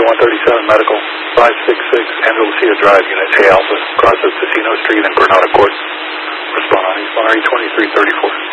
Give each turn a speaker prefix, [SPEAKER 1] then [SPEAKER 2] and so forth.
[SPEAKER 1] 137 Medical, 566 Andalusia Drive, Unit A Alpha, Cross of Casino Street and Granada Court. Respond on Eastbound RE 2334.